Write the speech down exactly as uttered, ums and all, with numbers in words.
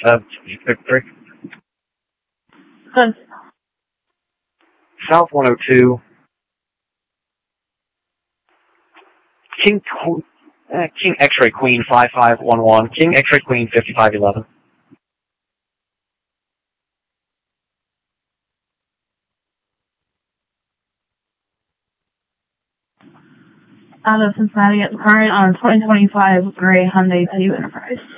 Uh, Victory. Good. South one oh two. King, Qu- uh, King X-Ray Queen five five one one. King X-Ray Queen fifty-five eleven. Out of Cincinnati at the current on twenty twenty-five gray Hyundai Petty Enterprise.